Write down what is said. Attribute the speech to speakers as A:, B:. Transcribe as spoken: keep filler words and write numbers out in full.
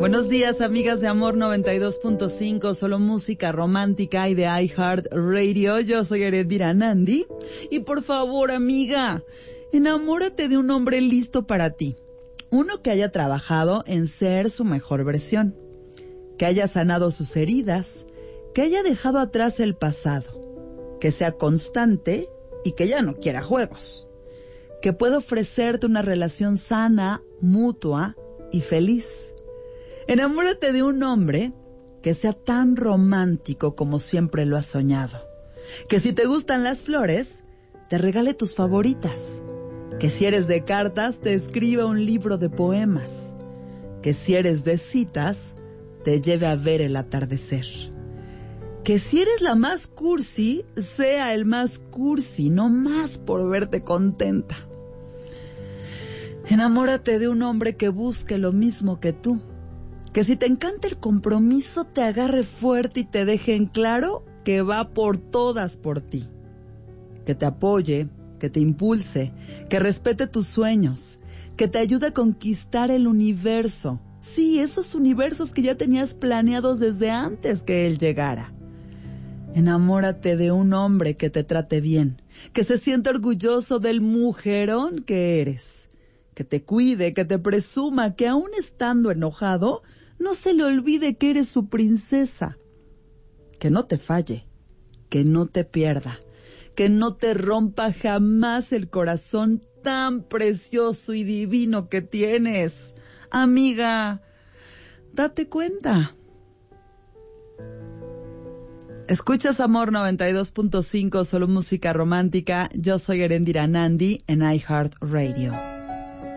A: Buenos días, amigas de Amor noventa y dos punto cinco, solo música romántica y de iHeart Radio. Yo soy Erendira Nandi. Y por favor, amiga, enamórate de un hombre listo para ti. Uno que haya trabajado en ser su mejor versión, que haya sanado sus heridas, que haya dejado atrás el pasado, que sea constante y que ya no quiera juegos, que pueda ofrecerte una relación sana, mutua y feliz. Enamórate de un hombre que sea tan romántico como siempre lo has soñado. Que si te gustan las flores, te regale tus favoritas. Que si eres de cartas, te escriba un libro de poemas. Que si eres de citas, te lleve a ver el atardecer. Que si eres la más cursi, sea el más cursi, no más por verte contenta. Enamórate de un hombre que busque lo mismo que tú. Que si te encanta el compromiso, te agarre fuerte y te deje en claro que va por todas por ti. Que te apoye, que te impulse, que respete tus sueños, que te ayude a conquistar el universo. Sí, esos universos que ya tenías planeados desde antes que él llegara. Enamórate de un hombre que te trate bien, que se sienta orgulloso del mujerón que eres. Que te cuide, que te presuma, que aún estando enojado, no se le olvide que eres su princesa. Que no te falle, que no te pierda, que no te rompa jamás el corazón tan precioso y divino que tienes. Amiga, date cuenta. Escuchas Amor noventa y dos punto cinco, solo música romántica. Yo soy Erendira Nandi en iHeart Radio.